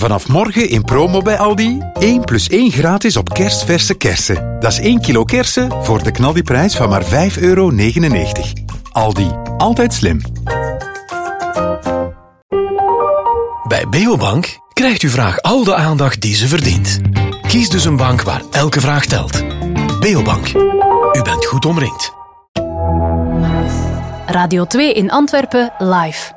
Vanaf morgen in promo bij Aldi. 1 + 1 gratis op kerstverse kersen. Dat is 1 kilo kersen voor de knaldiprijs van maar €5,99. Aldi, altijd slim. Bij Beobank krijgt uw vraag al de aandacht die ze verdient. Kies dus een bank waar elke vraag telt. Beobank. U bent goed omringd. Radio 2 in Antwerpen live.